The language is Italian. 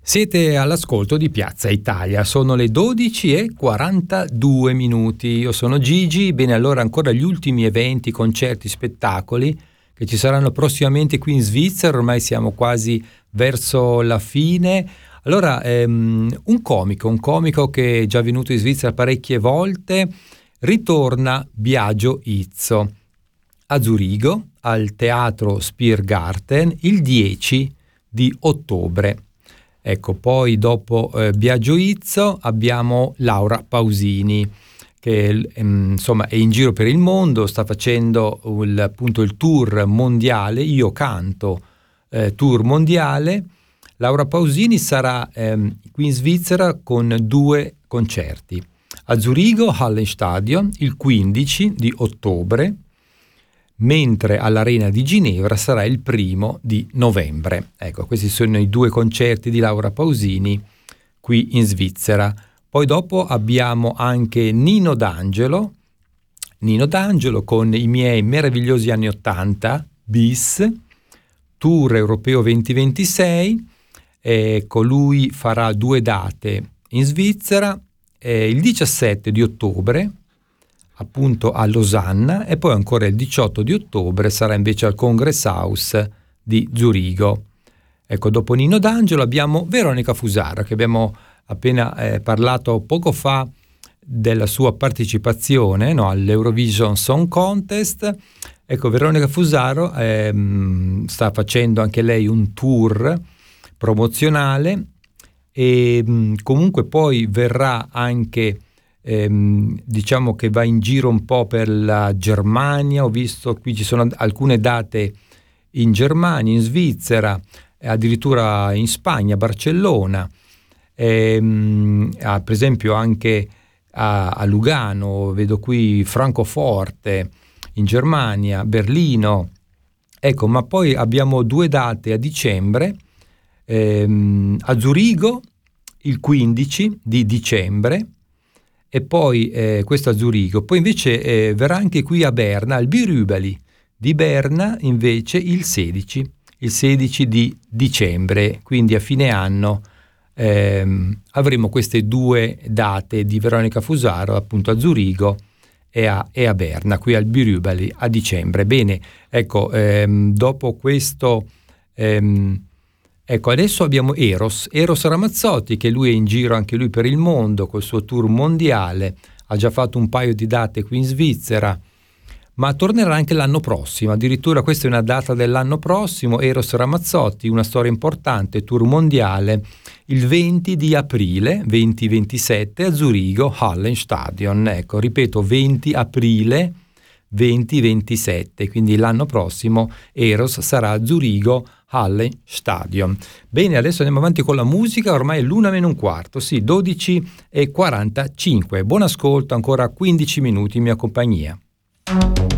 Siete all'ascolto di Piazza Italia, sono le 12:42. Io sono Gigi. Bene, allora ancora gli ultimi eventi, concerti, spettacoli che ci saranno prossimamente qui in Svizzera, ormai siamo quasi verso la fine. Allora, un comico che è già venuto in Svizzera parecchie volte, ritorna Biagio Izzo a Zurigo, al Teatro Spiergarten, il 10 di ottobre. Ecco, poi dopo Biagio Izzo abbiamo Laura Pausini, che insomma è in giro per il mondo, sta facendo appunto il tour mondiale, Io Canto, tour mondiale. Laura Pausini sarà qui in Svizzera con 2 concerti, a Zurigo, Hallenstadion, il 15 di ottobre, mentre all'Arena di Ginevra sarà il 1 di novembre. Ecco, questi sono i 2 concerti di Laura Pausini qui in Svizzera. Poi dopo abbiamo anche Nino D'Angelo con I miei meravigliosi anni 80 bis, tour europeo 2026. Ecco, lui farà 2 date in Svizzera, il 17 di ottobre appunto a Losanna, e poi ancora il 18 di ottobre sarà invece al Kongresshaus di Zurigo. Ecco, dopo Nino D'Angelo abbiamo Veronica Fusaro, che abbiamo appena parlato poco fa della sua partecipazione, no, all'Eurovision Song Contest. Ecco, Veronica Fusaro sta facendo anche lei un tour promozionale e comunque poi verrà anche diciamo che va in giro un po' per la Germania. Ho visto qui ci sono alcune date in Germania, in Svizzera, addirittura in Spagna, Barcellona, per esempio anche a Lugano, vedo qui Francoforte in Germania, Berlino. Ecco, ma poi abbiamo 2 date a dicembre, a Zurigo il 15 di dicembre, e poi questo a Zurigo. Poi invece verrà anche qui a Berna, al Birübeli di Berna, invece il 16 di dicembre, quindi a fine anno avremo queste 2 date di Veronica Fusaro, appunto a Zurigo e a Berna, qui al Birübeli a dicembre. Bene, ecco, dopo questo ecco, adesso abbiamo Eros Ramazzotti, che lui è in giro anche lui per il mondo col suo tour mondiale, ha già fatto un paio di date qui in Svizzera, ma tornerà anche l'anno prossimo, addirittura questa è una data dell'anno prossimo. Eros Ramazzotti, una storia importante, tour mondiale, il 20 di aprile 2027 a Zurigo, Hallenstadion. Ecco, ripeto, 20 aprile 2027, quindi l'anno prossimo Eros sarà a Zurigo, Hallenstadion. Bene, adesso andiamo avanti con la musica, ormai è l'1:15, sì, 12:45. Buon ascolto, ancora 15 minuti in mia compagnia.